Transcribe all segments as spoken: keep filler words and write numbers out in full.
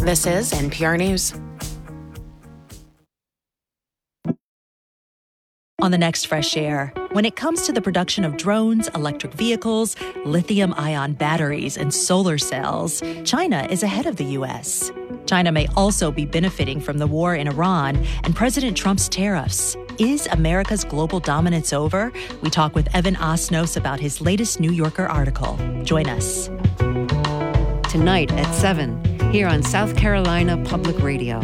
This is N P R News. On the next Fresh Air, when it comes to the production of drones, electric vehicles, lithium-ion batteries, and solar cells, China is ahead of the U S. China may also be benefiting from the war in Iran and President Trump's tariffs. Is America's global dominance over? We talk with Evan Osnos about his latest New Yorker article. Join us. Tonight at seven, here on South Carolina Public Radio.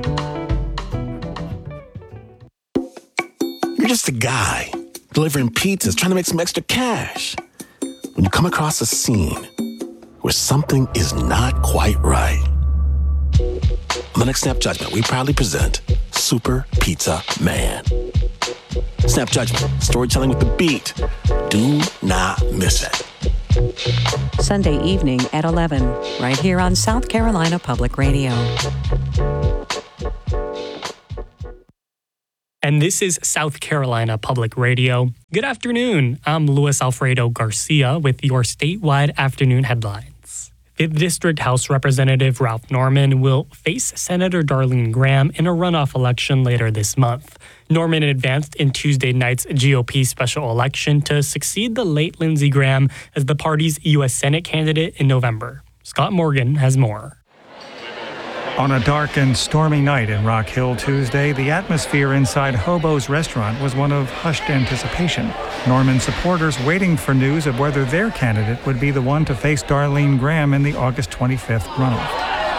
You're just a guy delivering pizzas, trying to make some extra cash. When you come across a scene where something is not quite right. On the next Snap Judgment, we proudly present Super Pizza Man. Snap Judgment, storytelling with the beat. Do not miss it. Sunday evening at eleven, right here on South Carolina Public Radio. And this is South Carolina Public Radio. Good afternoon. I'm Luis Alfredo Garcia with your statewide afternoon headlines. fifth District House Representative Ralph Norman will face Senator Darlene Graham in a runoff election later this month. Norman advanced in Tuesday night's G O P special election to succeed the late Lindsey Graham as the party's U S Senate candidate in November. Scott Morgan has more. On a dark and stormy night in Rock Hill Tuesday, the atmosphere inside Hobo's restaurant was one of hushed anticipation. Norman supporters waiting for news of whether their candidate would be the one to face Darlene Graham in the August twenty-fifth runoff.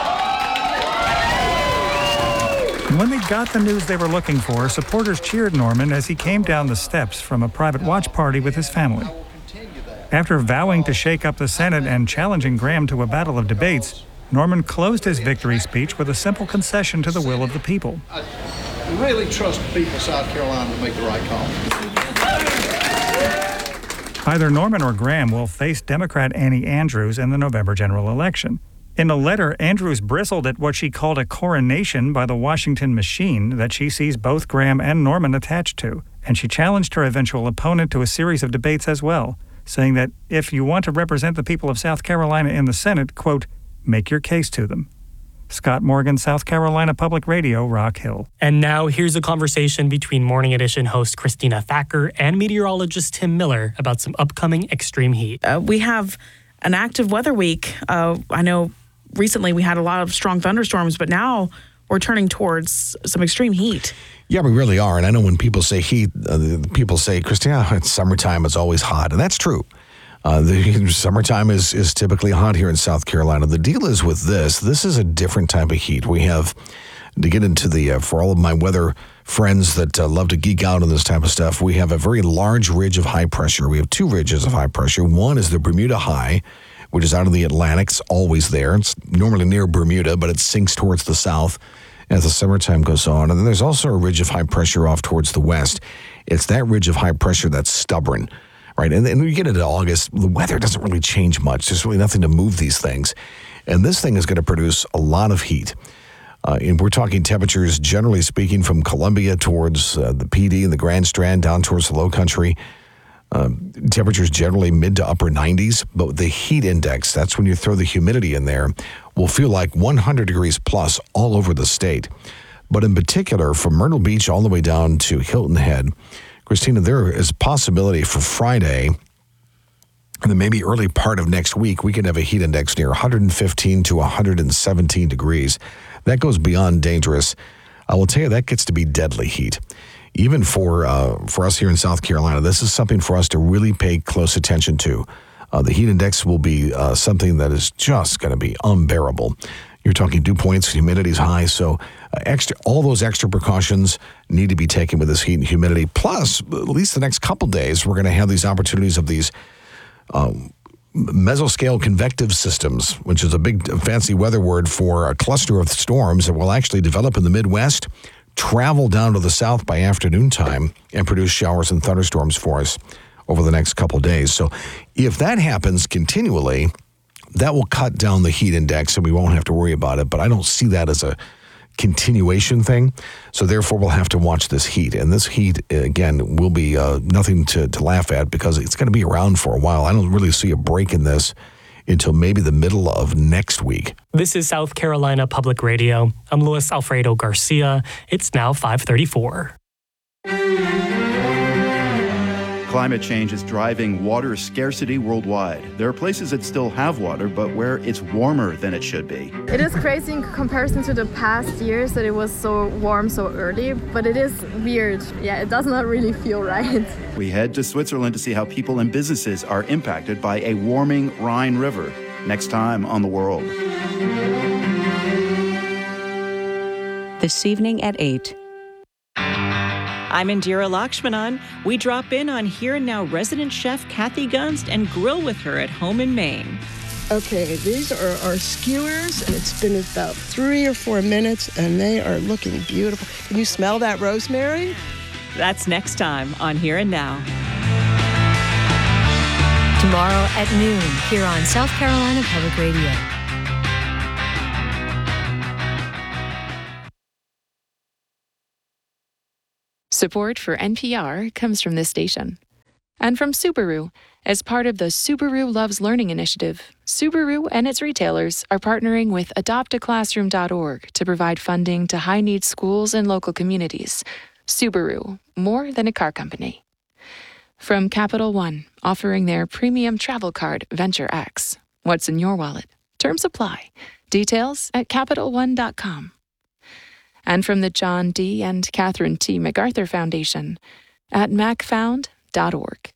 And when they got the news they were looking for, supporters cheered Norman as he came down the steps from a private watch party with his family. After vowing to shake up the Senate and challenging Graham to a battle of debates, Norman closed his victory speech with a simple concession to the will of the people. I really trust the people of South Carolina to make the right call. Either Norman or Graham will face Democrat Annie Andrews in the November general election. In a letter, Andrews bristled at what she called a coronation by the Washington machine that she sees both Graham and Norman attached to, and she challenged her eventual opponent to a series of debates as well, saying that if you want to represent the people of South Carolina in the Senate, quote, make your case to them. Scott Morgan, South Carolina Public Radio, Rock Hill. And now here's a conversation between Morning Edition host Christina Thacker and meteorologist Tim Miller about some upcoming extreme heat. Uh, we have an active weather week. Uh, I know recently we had a lot of strong thunderstorms, but now we're turning towards some extreme heat. Yeah, we really are. And I know when people say heat, uh, people say, Christina, it's summertime, it's always hot. And that's true. Uh, the summertime is, is typically hot here in South Carolina. The deal is with this, this is a different type of heat. We have, to get into the, uh, for all of my weather friends that uh, love to geek out on this type of stuff, we have a very large ridge of high pressure. We have two ridges of high pressure. One is the Bermuda High, which is out of the Atlantic. It's always there. It's normally near Bermuda, but it sinks towards the south as the summertime goes on. And then there's also a ridge of high pressure off towards the west. It's that ridge of high pressure that's stubborn. Right, and then we get into August, the weather doesn't really change much. There's really nothing to move these things. And this thing is going to produce a lot of heat. Uh, and we're talking temperatures, generally speaking, from Columbia towards uh, the P D and the Grand Strand down towards the Low Country. Uh, temperatures generally mid to upper nineties. But the heat index, that's when you throw the humidity in there, will feel like one hundred degrees plus all over the state. But in particular, from Myrtle Beach all the way down to Hilton Head, Christina, there is a possibility for Friday, and then maybe early part of next week, we could have a heat index near one hundred fifteen to one hundred seventeen degrees. That goes beyond dangerous. I will tell you, that gets to be deadly heat. Even for uh, for us here in South Carolina, this is something for us to really pay close attention to. Uh, the heat index will be uh, something that is just going to be unbearable. You're talking dew points, humidity's high, so uh, extra all those extra precautions need to be taken with this heat and humidity. Plus, at least the next couple days, we're going to have these opportunities of these um, mesoscale convective systems, which is a big fancy weather word for a cluster of storms that will actually develop in the Midwest, travel down to the south by afternoon time, and produce showers and thunderstorms for us over the next couple days. So if that happens continually, that will cut down the heat index and we won't have to worry about it. But I don't see that as a continuation thing. So therefore, we'll have to watch this heat. And this heat, again, will be uh, nothing to, to laugh at because it's going to be around for a while. I don't really see a break in this until maybe the middle of next week. This is South Carolina Public Radio. I'm Luis Alfredo Garcia. It's now five thirty-four. Climate change is driving water scarcity worldwide. There are places that still have water, but where it's warmer than it should be. It is crazy in comparison to the past years that it was so warm so early, but it is weird. Yeah, it does not really feel right. We head to Switzerland to see how people and businesses are impacted by a warming Rhine River. Next time on The World. This evening at eight. I'm Indira Lakshmanan. We drop in on Here and Now resident chef Kathy Gunst and grill with her at home in Maine. Okay, these are our skewers, and it's been about three or four minutes, and they are looking beautiful. Can you smell that rosemary? That's next time on Here and Now. Tomorrow at noon, here on South Carolina Public Radio. Support for N P R comes from this station. And from Subaru. As part of the Subaru Loves Learning initiative, Subaru and its retailers are partnering with adopt a classroom dot org to provide funding to high-need schools and local communities. Subaru, more than a car company. From Capital One, offering their premium travel card, Venture X. What's in your wallet? Terms apply. Details at Capital One dot com. And from the John D. and Catherine T. MacArthur Foundation at mac found dot org.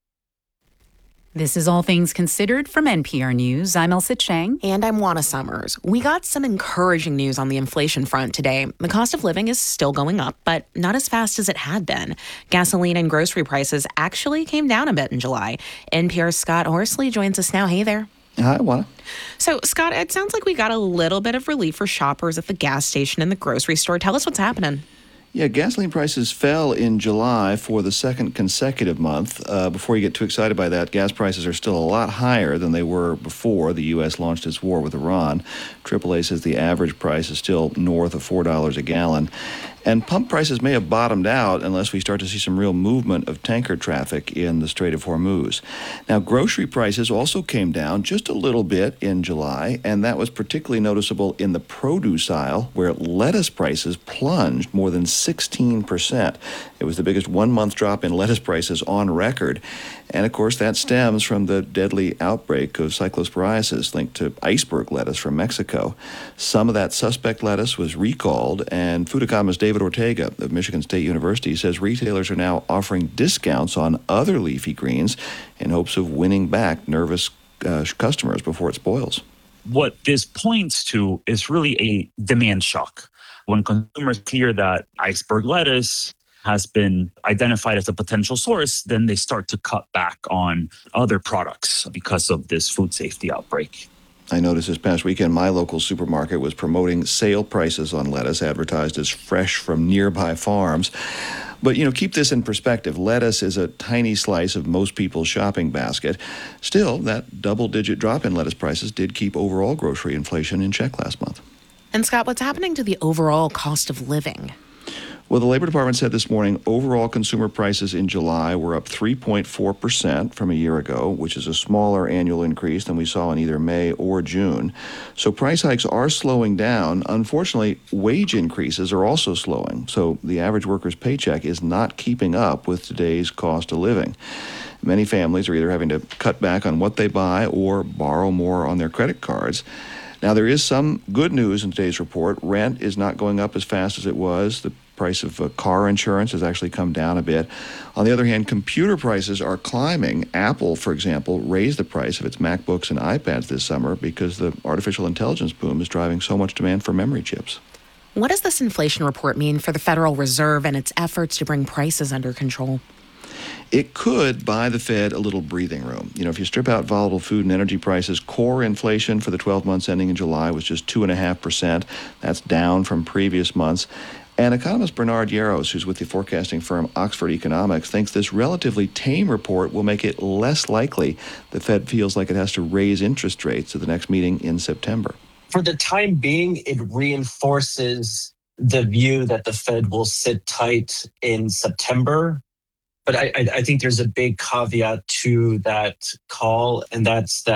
This is All Things Considered from N P R News. I'm Elsa Chang. And I'm Juana Summers. We got some encouraging news on the inflation front today. The cost of living is still going up, but not as fast as it had been. Gasoline and grocery prices actually came down a bit in July. N P R's Scott Horsley joins us now. Hey there. Hi, Juana. So, Scott, it sounds like we got a little bit of relief for shoppers at the gas station and the grocery store. Tell us what's happening. Yeah, gasoline prices fell in July for the second consecutive month. Uh, before you get too excited by that, gas prices are still a lot higher than they were before the U S launched its war with Iran. triple A says the average price is still north of four dollars a gallon. And pump prices may have bottomed out unless we start to see some real movement of tanker traffic in the Strait of Hormuz. Now, grocery prices also came down just a little bit in July, and that was particularly noticeable in the produce aisle, where lettuce prices plunged more than sixteen percent. It was the biggest one-month drop in lettuce prices on record. And, of course, that stems from the deadly outbreak of cyclosporiasis linked to iceberg lettuce from Mexico. Some of that suspect lettuce was recalled, and Fudakama's David Ortega of Michigan State University says retailers are now offering discounts on other leafy greens in hopes of winning back nervous uh, customers before it spoils. What this points to is really a demand shock. When consumers hear that iceberg lettuce has been identified as a potential source, then they start to cut back on other products because of this food safety outbreak. I noticed this past weekend my local supermarket was promoting sale prices on lettuce advertised as fresh from nearby farms. But, you know, keep this in perspective. Lettuce is a tiny slice of most people's shopping basket. Still, that double-digit drop in lettuce prices did keep overall grocery inflation in check last month. And, Scott, what's happening to the overall cost of living? Well, the Labor Department said this morning overall consumer prices in July were up three point four percent from a year ago, which is a smaller annual increase than we saw in either May or June. So price hikes are slowing down. Unfortunately, wage increases are also slowing. So the average worker's paycheck is not keeping up with today's cost of living. Many families are either having to cut back on what they buy or borrow more on their credit cards. Now, there is some good news in today's report. Rent is not going up as fast as it was. The price of uh, car insurance has actually come down a bit. On the other hand, computer prices are climbing. Apple, for example, raised the price of its MacBooks and iPads this summer because the artificial intelligence boom is driving so much demand for memory chips. What does this inflation report mean for the Federal Reserve and its efforts to bring prices under control? It could buy the Fed a little breathing room. You know, if you strip out volatile food and energy prices, core inflation for the twelve months ending in July was just two point five percent. That's down from previous months. And economist Bernard Yaros, who's with the forecasting firm Oxford Economics, thinks this relatively tame report will make it less likely the Fed feels like it has to raise interest rates at the next meeting in September. For the time being, it reinforces the view that the Fed will sit tight in September. But I, I think there's a big caveat to that call, and that's that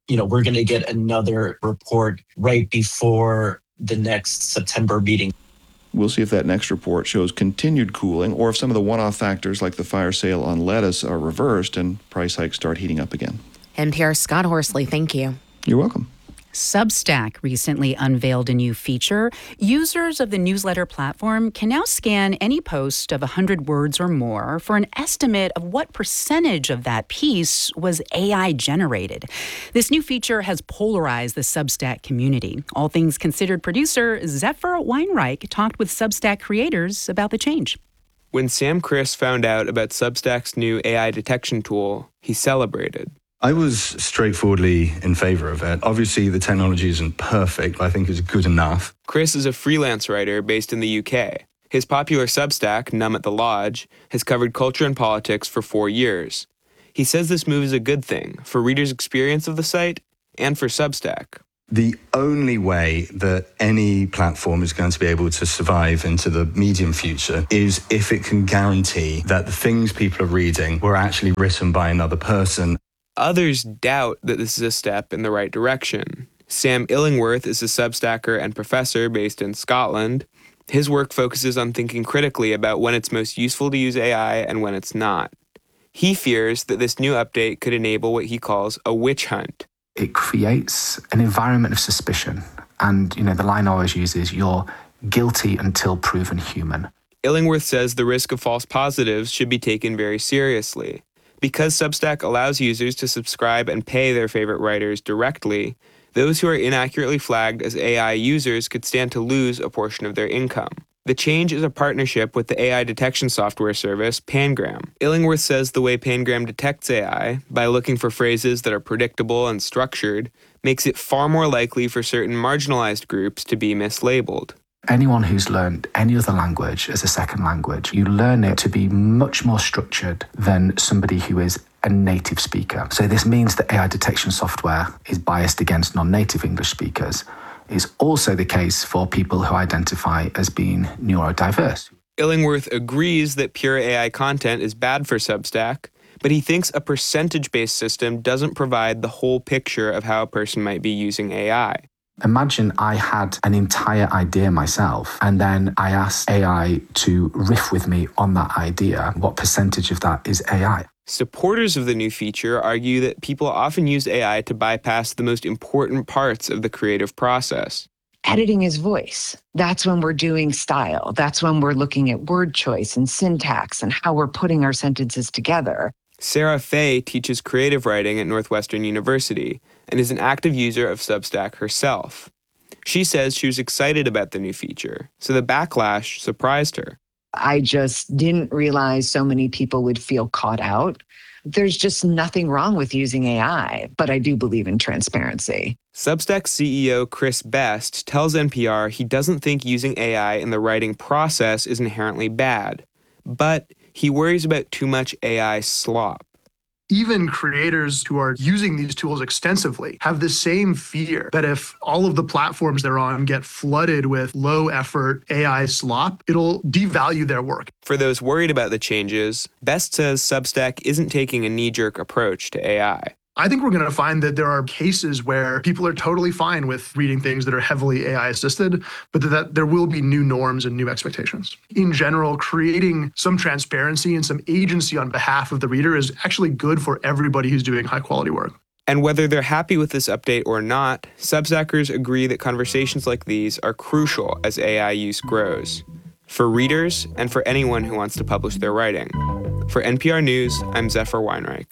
you know, we're going to get another report right before the next September meeting. We'll see if that next report shows continued cooling or if some of the one-off factors like the fire sale on lettuce are reversed and price hikes start heating up again. N P R's Scott Horsley, thank you. You're welcome. Substack recently unveiled a new feature. Users of the newsletter platform can now scan any post of one hundred words or more for an estimate of what percentage of that piece was A I generated. This new feature has polarized the Substack community. All Things Considered producer Zephyr Weinreich talked with Substack creators about the change. When Sam Kriss found out about Substack's new A I detection tool, he celebrated. I was straightforwardly in favor of it. Obviously, the technology isn't perfect, but I think it's good enough. Kriss is a freelance writer based in the U K. His popular Substack, Numb at the Lodge, has covered culture and politics for four years. He says this move is a good thing for readers' experience of the site and for Substack. The only way that any platform is going to be able to survive into the medium future is if it can guarantee that the things people are reading were actually written by another person. Others doubt that this is a step in the right direction. Sam Illingworth is a Substacker and professor based in Scotland. His work focuses on thinking critically about when it's most useful to use A I and when it's not. He fears that this new update could enable what he calls a witch hunt. It creates an environment of suspicion. And, you know, the line I always use is you're guilty until proven human. Illingworth says the risk of false positives should be taken very seriously. Because Substack allows users to subscribe and pay their favorite writers directly, those who are inaccurately flagged as A I users could stand to lose a portion of their income. The change is a partnership with the A I detection software service Pangram. Illingworth says the way Pangram detects A I, by looking for phrases that are predictable and structured, makes it far more likely for certain marginalized groups to be mislabeled. Anyone who's learned any other language as a second language, you learn it to be much more structured than somebody who is a native speaker. So this means that A I detection software is biased against non-native English speakers. It's also the case for people who identify as being neurodiverse. Illingworth agrees that pure A I content is bad for Substack, but he thinks a percentage-based system doesn't provide the whole picture of how a person might be using A I. Imagine I had an entire idea myself, and then I asked A I to riff with me on that idea. What percentage of that is A I? Supporters of the new feature argue that people often use A I to bypass the most important parts of the creative process. Editing is voice. That's when we're doing style. That's when we're looking at word choice and syntax and how we're putting our sentences together. Sarah Fay teaches creative writing at Northwestern University and is an active user of Substack herself. She says she was excited about the new feature, so the backlash surprised her. I just didn't realize so many people would feel caught out. There's just nothing wrong with using A I, but I do believe in transparency. Substack C E O Chris Best tells N P R he doesn't think using A I in the writing process is inherently bad, but he worries about too much A I slop. Even creators who are using these tools extensively have the same fear that if all of the platforms they're on get flooded with low-effort A I slop, it'll devalue their work. For those worried about the changes, Best says Substack isn't taking a knee-jerk approach to A I. I think we're going to find that there are cases where people are totally fine with reading things that are heavily A I assisted, but that there will be new norms and new expectations. In general, creating some transparency and some agency on behalf of the reader is actually good for everybody who's doing high quality work. And whether they're happy with this update or not, Substackers agree that conversations like these are crucial as A I use grows, for readers and for anyone who wants to publish their writing. For N P R News, I'm Zephyr Weinreich.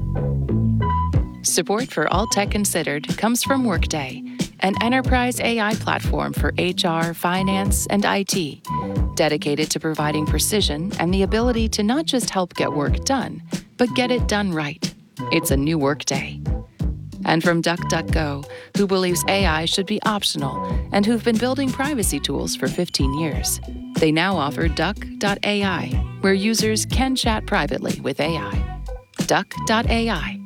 Support for All Tech Considered comes from Workday, an enterprise A I platform for H R, finance, and I T, dedicated to providing precision and the ability to not just help get work done, but get it done right. It's a new Workday. And from DuckDuckGo, who believes A I should be optional and who've been building privacy tools for fifteen years. They now offer Duck dot A I, where users can chat privately with A I. Duck dot A I.